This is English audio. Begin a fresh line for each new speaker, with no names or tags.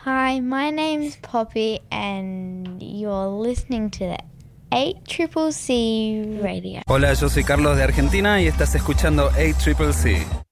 Hi, my name's Poppy, and you're listening to the 8CCC Radio.
Hola, yo soy Carlos de Argentina y estás escuchando 8CCC.